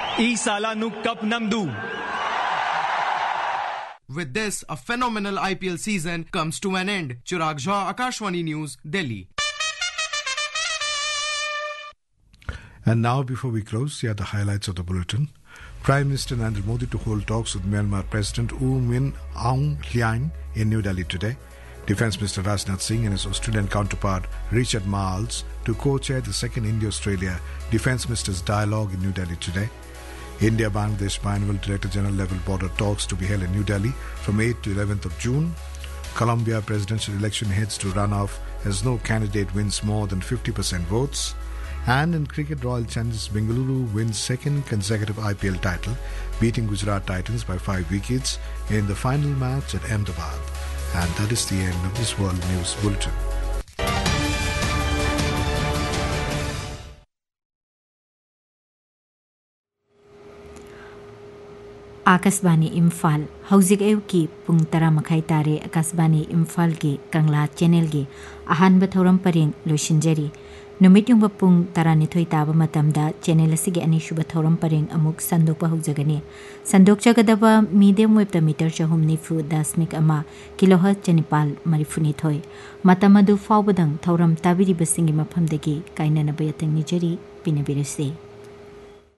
Isala nu cup namdu. With this, a phenomenal IPL season comes to an end. Chirag Jha, Akashvani News, Delhi. And now, before we close, here are the highlights of the bulletin. Prime Minister Narendra Modi to hold talks with Myanmar President U Min Aung Hlaing in New Delhi today. Defence Minister Rajnath Singh and his Australian counterpart Richard Marles to co-chair the second India-Australia Defence Ministers Dialogue in New Delhi today. India-Bangladesh biannual Director-General level border talks to be held in New Delhi from 8th to 11th of June. Colombia presidential election heads to runoff as no candidate wins more than 50% votes. And in cricket, Royal Challengers Bengaluru wins second consecutive IPL title, beating Gujarat Titans by 5 wickets in the final match at Ahmedabad. And that is the end of this World News Bulletin. Akasbani Imphal Hauzik Ayuki Pung Tara Makai Tare Akasbani Imphal Gi Kangla Channel Gi Ahanba Thoram Paring Lushinjari Numit yung Pung Tara Nitoy Taba Matamda Channel Asigi Anishuba Thoram Paring Amuk Sandok Pahugzagani Sandok Chagadaba Medium Web Meter Chahum Nifu Dasmik Ama Kilohertz Chanipal Marifunitoy Matamadu Fawbadang Thoram Tabiri Basingi Mapamdagi Kainana Bayatang Nijari Pinabirisi